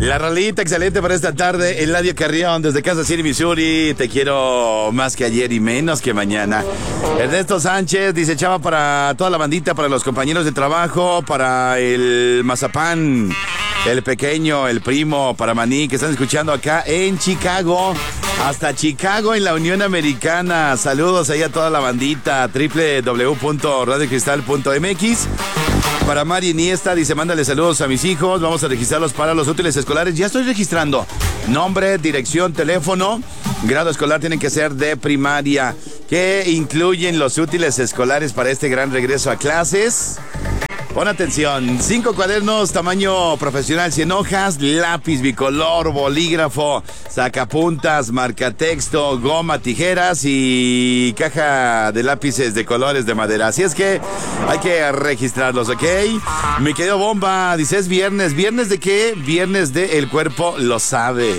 La rolita excelente para esta tarde. Eladio Carrión desde Kansas City, Missouri. Te quiero más que ayer y menos que mañana. Ernesto Sánchez dice: chava para toda la bandita, para los compañeros de trabajo, para el Mazapán, el pequeño, el primo, para Maní, que están escuchando acá en Chicago. Hasta Chicago, en la Unión Americana. Saludos ahí a toda la bandita. www.radiocristal.mx. Para Mari Iniesta, dice: mándale saludos a mis hijos. Vamos a registrarlos para los útiles escolares. Ya estoy registrando. Nombre, dirección, teléfono. Grado escolar tienen que ser de primaria. ¿Qué incluyen los útiles escolares para este gran regreso a clases? Pon atención: 5 cuadernos tamaño profesional, 100 hojas, lápiz bicolor, bolígrafo, sacapuntas, marcatexto, goma, tijeras y caja de lápices de colores de madera. Así es que hay que registrarlos, ¿ok? Mi querido Bomba dice: es viernes. ¿Viernes de qué? Viernes de El Cuerpo Lo Sabe.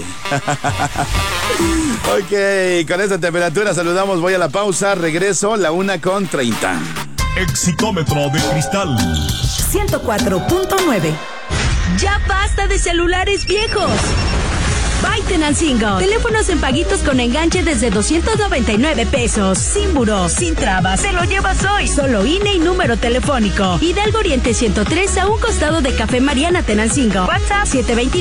Ok, con esta temperatura saludamos. Voy a la pausa, regreso, la 1:30. Exitómetro de cristal 104.9. Ya basta de celulares viejos. By Tenancingo. Teléfonos en paguitos con enganche desde 299 pesos. Sin buró, sin trabas. Te lo llevas hoy. Solo INE y número telefónico. Hidalgo Oriente 103, a un costado de Café Mariana Tenancingo. WhatsApp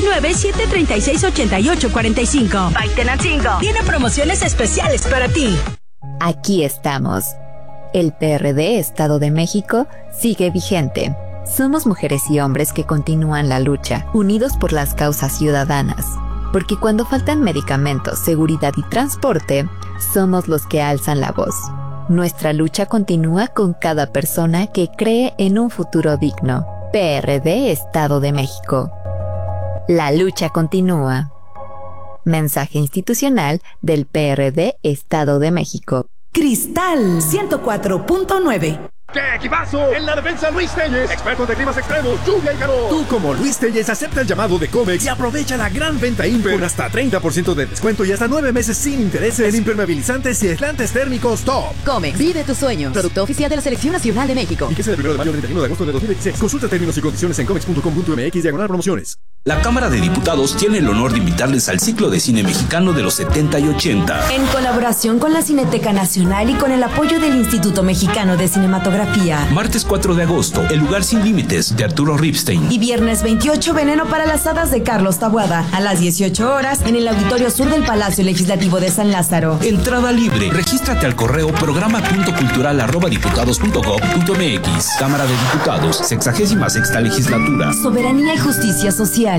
729-736-8845. By Tenancingo. Tiene promociones especiales para ti. Aquí estamos. El PRD Estado de México sigue vigente. Somos mujeres y hombres que continúan la lucha, unidos por las causas ciudadanas. Porque cuando faltan medicamentos, seguridad y transporte, somos los que alzan la voz. Nuestra lucha continúa con cada persona que cree en un futuro digno. PRD Estado de México. La lucha continúa. Mensaje institucional del PRD Estado de México. Cristal 104.9. ¡Qué equipazo! En la defensa, Luis Telles, experto de climas extremos, lluvia y calor. Tú, como Luis Telles, acepta el llamado de Comex y aprovecha la gran venta Imper con hasta 30% de descuento y hasta 9 meses sin intereses en impermeabilizantes y aislantes térmicos top. Comex, vive tus sueños. Producto oficial de la Selección Nacional de México. Y que sea del 1 de mayo al 31 de agosto de 2016. Consulta términos y condiciones en comex.com.mx/promociones. La Cámara de Diputados tiene el honor de invitarles al ciclo de cine mexicano de los 70 y 80. En colaboración con la Cineteca Nacional y con el apoyo del Instituto Mexicano de Cinematografía. Martes 4 de agosto, El Lugar Sin Límites, de Arturo Ripstein. Y viernes 28, Veneno para las Hadas, de Carlos Taboada, a las 18 horas, en el Auditorio Sur del Palacio Legislativo de San Lázaro. Entrada libre. Regístrate al correo programa.cultural@diputados.gov.mx. Cámara de Diputados, 66ª Legislatura. Soberanía y justicia social.